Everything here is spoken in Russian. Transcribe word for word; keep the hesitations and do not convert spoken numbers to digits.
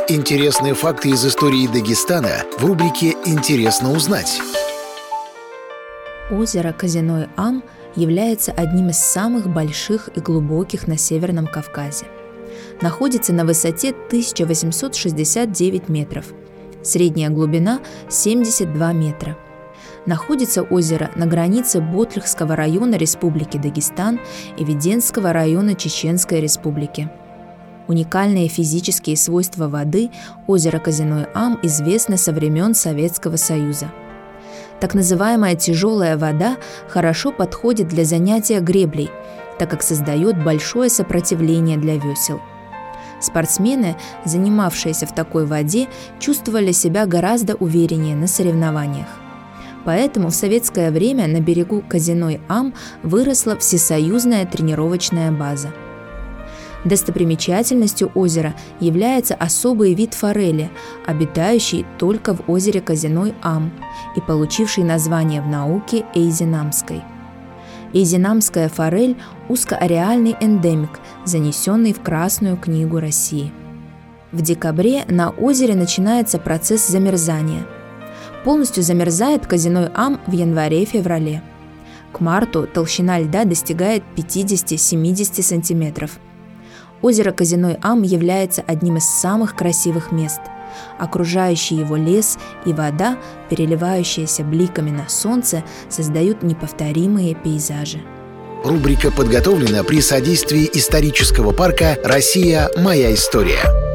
Интересные факты из истории Дагестана в рубрике «Интересно узнать». Озеро Козяной-Ам является одним из самых больших и глубоких на Северном Кавказе. Находится на высоте тысяча восемьсот шестьдесят девять метров. Средняя глубина – семьдесят два метра. Находится озеро на границе Ботлихского района Республики Дагестан и Веденского района Чеченской Республики. Уникальные физические свойства воды озера Козяной-Ам известны со времен Советского Союза. Так называемая тяжелая вода хорошо подходит для занятия греблей, так как создает большое сопротивление для весел. Спортсмены, занимавшиеся в такой воде, чувствовали себя гораздо увереннее на соревнованиях. Поэтому в советское время на берегу Козяной-Ам выросла всесоюзная тренировочная база. Достопримечательностью озера является особый вид форели, обитающий только в озере Козяной-Ам и получивший название в науке эйзенамской. Эйзенамская форель – узкоареальный эндемик, занесенный в Красную книгу России. В декабре на озере начинается процесс замерзания. Полностью замерзает Козяной-Ам в январе-феврале. К марту толщина льда достигает пятьдесят-семьдесят сантиметров. Озеро Козяной-Ам является одним из самых красивых мест. Окружающий его лес и вода, переливающиеся бликами на солнце, создают неповторимые пейзажи. Рубрика подготовлена при содействии исторического парка «Россия. Моя история».